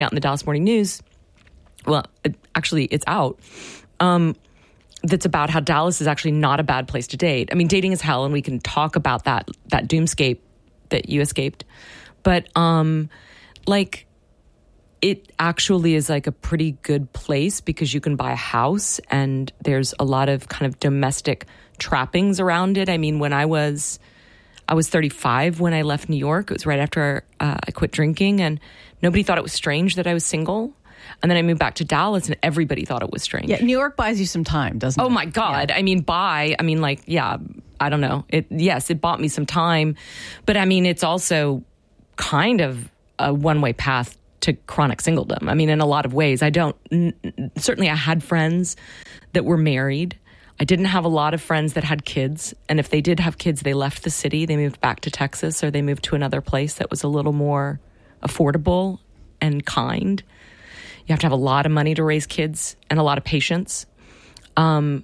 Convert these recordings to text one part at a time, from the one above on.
out in the Dallas Morning News. Well, actually, it's out. That's about how Dallas is actually not a bad place to date. I mean, dating is hell, and we can talk about that doomscape that you escaped. But like, it actually is like a pretty good place because you can buy a house, and there's a lot of kind of domestic trappings around it. I mean, when I was 35 when I left New York. It was right after I quit drinking, and nobody thought it was strange that I was single. And then I moved back to Dallas, and everybody thought it was strange. Yeah, New York buys you some time, doesn't it? Oh, my God. Yeah. I mean, I don't know. It bought me some time. But, I mean, it's also kind of a one-way path to chronic singledom. I mean, in a lot of ways. Certainly I had friends that were married. I didn't have a lot of friends that had kids. And if they did have kids, they left the city. They moved back to Texas, or they moved to another place that was a little more affordable and kind. You have to have a lot of money to raise kids and a lot of patience. A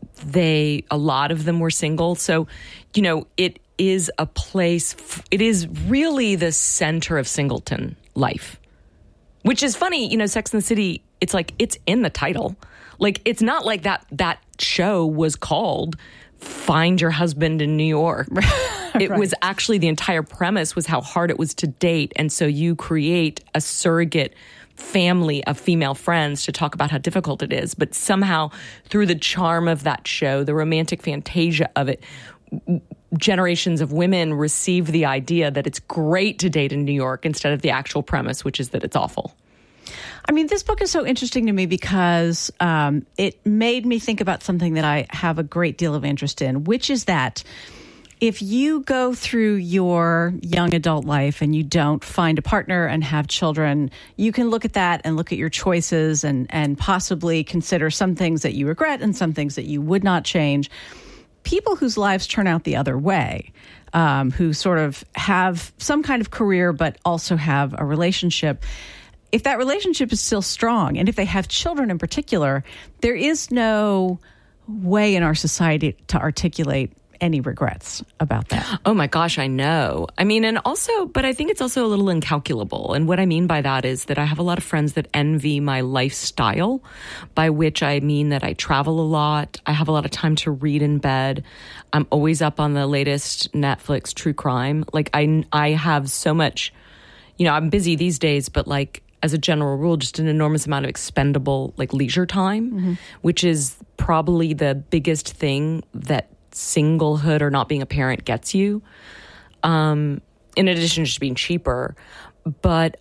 lot of them were single. So, it is a place, it is really the center of singleton life, which is funny. Sex and the City, it's like, it's in the title. Like, it's not like that show was called Find Your Husband in New York. It right. was actually, the entire premise was how hard it was to date. And so you create a surrogate family of female friends to talk about how difficult it is. But somehow, through the charm of that show, the romantic fantasia of it, generations of women receive the idea that it's great to date in New York instead of the actual premise, which is that it's awful. I mean, this book is so interesting to me because it made me think about something that I have a great deal of interest in, which is that if you go through your young adult life and you don't find a partner and have children, you can look at that and look at your choices and possibly consider some things that you regret and some things that you would not change. People whose lives turn out the other way, who sort of have some kind of career but also have a relationship, if that relationship is still strong, and if they have children in particular, there is no way in our society to articulate any regrets about that. Oh my gosh, I know. I mean, but I think it's also a little incalculable. And what I mean by that is that I have a lot of friends that envy my lifestyle, by which I mean that I travel a lot. I have a lot of time to read in bed. I'm always up on the latest Netflix true crime. Like, I have so much, I'm busy these days, but like, as a general rule, just an enormous amount of expendable, like, leisure time, which is probably the biggest thing that singlehood or not being a parent gets you, in addition to just being cheaper. But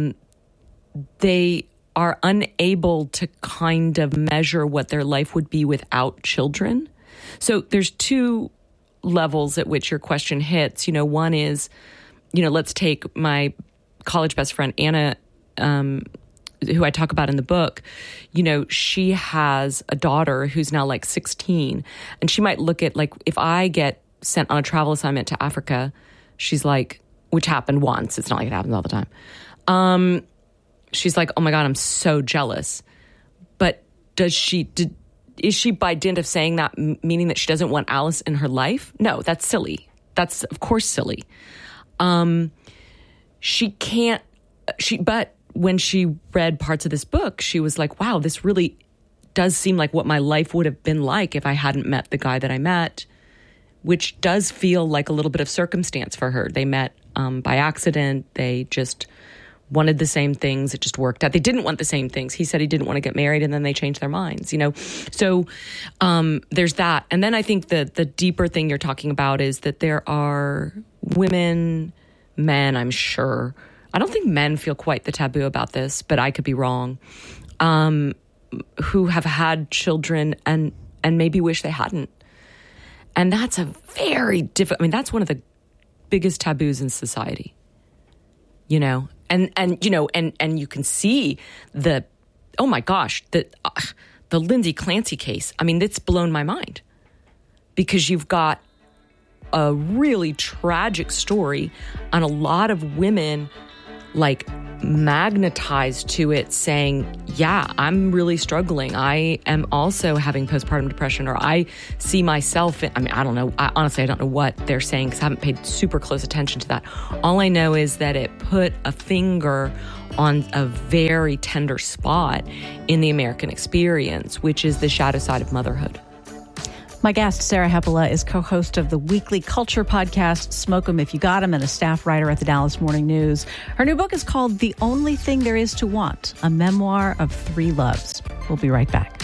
they are unable to kind of measure what their life would be without children. So there's two levels at which your question hits. One is, let's take my college best friend, Anna, who I talk about in the book. She has a daughter who's now like 16, and she might look at, like, if I get sent on a travel assignment to Africa, she's like, which happened once, it's not like it happens all the time. She's like, oh my God, I'm so jealous. But is she by dint of saying that meaning that she doesn't want Alice in her life? No, that's silly. That's of course silly. But when she read parts of this book, she was like, wow, this really does seem like what my life would have been like if I hadn't met the guy that I met, which does feel like a little bit of circumstance for her. They met by accident. They just wanted the same things. It just worked out. They didn't want the same things. He said he didn't want to get married, and then they changed their minds, So there's that. And then I think the deeper thing you're talking about is that there are women, men, I'm sure, I don't think men feel quite the taboo about this, but I could be wrong, who have had children and maybe wish they hadn't. And that's a very that's one of the biggest taboos in society, and you can see oh my gosh, the Lindsay Clancy case. I mean, it's blown my mind, because you've got a really tragic story on a lot of women like magnetized to it, saying, yeah, I'm really struggling. I am also having postpartum depression, or I see myself in, I mean, I don't know. Honestly, I don't know what they're saying because I haven't paid super close attention to that. All I know is that it put a finger on a very tender spot in the American experience, which is the shadow side of motherhood. My guest, Sarah Hepola, is co-host of the weekly culture podcast, Smoke 'Em If You Got 'Em, and a staff writer at the Dallas Morning News. Her new book is called The Only Thing There Is to Want, a memoir of 3 loves. We'll be right back.